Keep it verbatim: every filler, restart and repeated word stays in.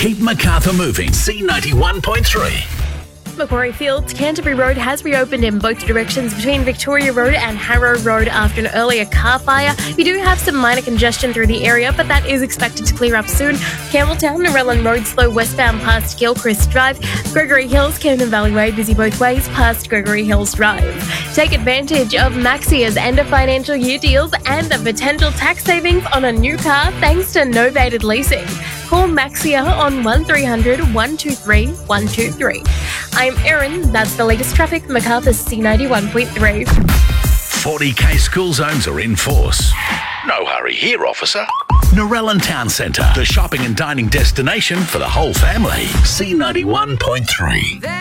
Keep Macarthur moving. C ninety-one point three. Macquarie Fields, Canterbury Road has reopened in both directions between Victoria Road and Harrow Road after an earlier car fire. We do have some minor congestion through the area, but that is expected to clear up soon. Campbelltown, Narellan Road slow westbound past Gilchrist Drive. Gregory Hills, Camden Valley Way busy both ways past Gregory Hills Drive. Take advantage of Maxia's end of financial year deals and the potential tax savings on a new car thanks to novated leasing. Call Maxia on one three hundred, one two three, one two three. I'm Erin. That's the latest traffic. Macarthur C ninety-one point three. forty K school zones are in force. No hurry here, officer. Narellan Town Centre, the shopping and dining destination for the whole family. C ninety-one point three.